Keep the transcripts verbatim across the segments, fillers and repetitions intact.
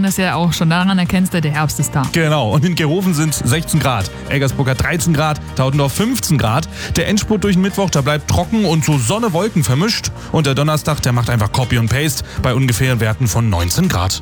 kann das ja auch schon daran erkennst du, der Herbst ist da. Genau, und in Gerhoven sind sechzehn Grad, Eggersburg hat dreizehn Grad, Tautendorf fünfzehn Grad. Der Endspurt durch den Mittwoch, der bleibt trocken und so Sonne-Wolken vermischt. Und der Donnerstag, der macht einfach Copy und Paste bei ungefähr Werten von neunzehn Grad.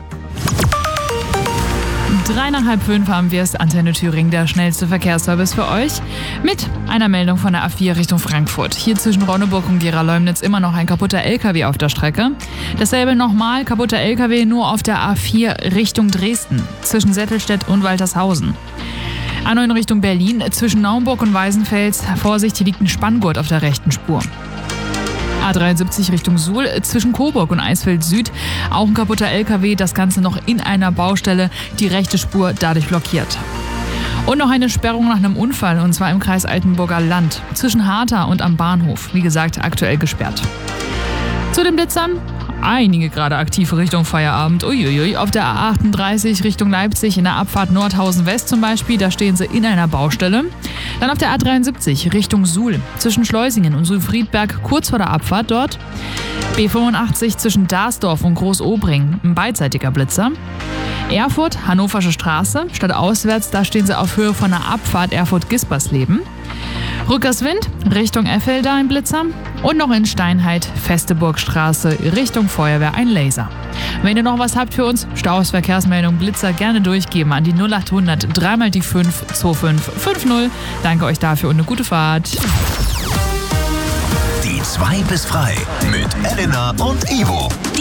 Drei nach halb fünf haben wir es, Antenne Thüringen, der schnellste Verkehrsservice für euch. Mit einer Meldung von der A vier Richtung Frankfurt. Hier zwischen Ronneburg und Gera-Leumnitz immer noch ein kaputter L K W auf der Strecke. Dasselbe nochmal, kaputter L K W nur auf der A vier Richtung Dresden, zwischen Settelstedt und Waltershausen. A neun Richtung Berlin, zwischen Naumburg und Weißenfels. Vorsicht, hier liegt ein Spanngurt auf der rechten Spur. A dreiundsiebzig Richtung Suhl, zwischen Coburg und Eisfeld Süd. Auch ein kaputter L K W, das Ganze noch in einer Baustelle, die rechte Spur dadurch blockiert. Und noch eine Sperrung nach einem Unfall, und zwar im Kreis Altenburger Land, zwischen Hartha und am Bahnhof. Wie gesagt, aktuell gesperrt. Zu den Blitzern, einige gerade aktiv Richtung Feierabend. Uiuiui, auf der A achtunddreißig Richtung Leipzig in der Abfahrt Nordhausen West zum Beispiel, da stehen sie in einer Baustelle. Dann auf der A dreiundsiebzig Richtung Suhl, zwischen Schleusingen und Suhl-Friedberg, kurz vor der Abfahrt dort. B fünfundachtzig zwischen Darsdorf und Groß-Obring, ein beidseitiger Blitzer. Erfurt, Hannoversche Straße, stadtauswärts, da stehen sie auf Höhe von der Abfahrt Erfurt-Gispersleben. Rückerswind, Richtung Effelder ein Blitzer. Und noch in Steinheit, Festeburgstraße, Richtung Feuerwehr ein Laser. Wenn ihr noch was habt für uns, Staus, Verkehrsmeldung, Blitzer, gerne durchgeben an die null achthundert drei mal die fünf zwei fünf fünf null. Danke euch dafür und eine gute Fahrt. Die zwei bis frei mit Elena und Ivo.